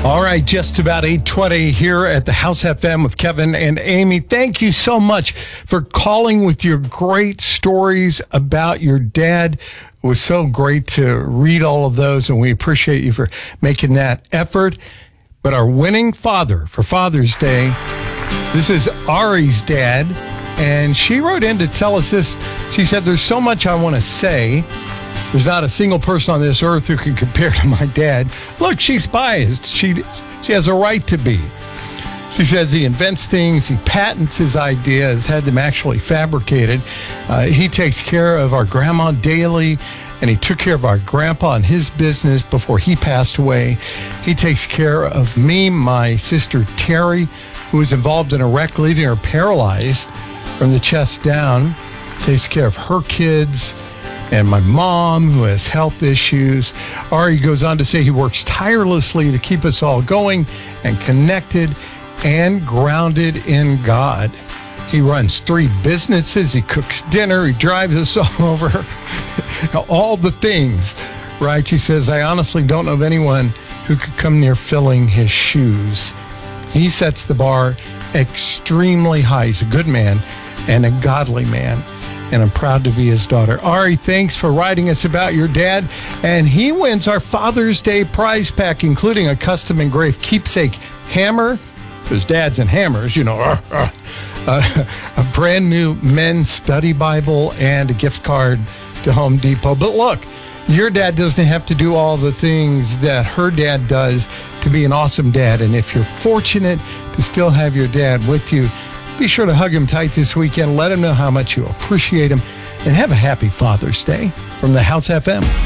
All right, just about 8:20 here at the House FM with Kevin and Amy. Thank you so much for calling with your great stories about your dad. It was so great to read all of those, and we appreciate you for making that effort. But our winning father for Father's Day, this is Ari's dad, and she wrote in to tell us this. She said, "There's so much I want to say. There's not a single person on this earth who can compare to my dad. Look, she's biased. She has a right to be." She says he invents things, he patents his ideas, had them actually fabricated. He takes care of our grandma daily, and he took care of our grandpa and his business before he passed away. He takes care of me, my sister Terry, who was involved in a wreck, leaving her paralyzed from the chest down. Takes care of her kids. And my mom, who has health issues. Ari goes on to say he works tirelessly to keep us all going and connected and grounded in God. He runs 3 businesses. He cooks dinner. He drives us all over. All the things, right? She says, "I honestly don't know of anyone who could come near filling his shoes." He sets the bar extremely high. He's a good man and a godly man. And I'm proud to be his daughter. Ari, thanks for writing us about your dad. And he wins our Father's Day prize pack, including a custom engraved keepsake hammer. Because dads and hammers, you know. A brand new men's study Bible and a gift card to Home Depot. But look, your dad doesn't have to do all the things that her dad does to be an awesome dad. And if you're fortunate to still have your dad with you, be sure to hug him tight this weekend. Let him know how much you appreciate him. And have a happy Father's Day from the House FM.